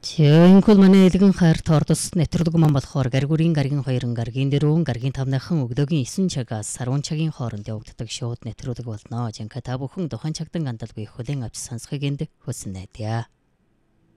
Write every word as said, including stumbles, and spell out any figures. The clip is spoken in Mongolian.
Жинхэнэ манай элгэн хайр тордос нэвтрүүлэг маань болохоор гаргуурын гаргийн хоёрын гаргийн дөрвөн гаргийн тавныхан өгдөөгийн эсэн цагаас сарван цагийн хооронд явагддаг шууд нэвтрүүлэг болно. Жинхэнэ та бүхэн тухайн цагтан гандалгүй хүлээн авч сонсхийг энд хүснэ.